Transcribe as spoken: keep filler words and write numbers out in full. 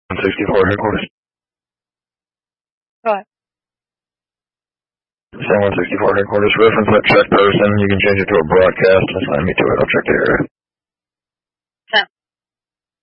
one sixty-four headquarters. What? San one sixty-four headquarters. Reference that check person. You can change it to a broadcast. Assign me to it. I'll check the area.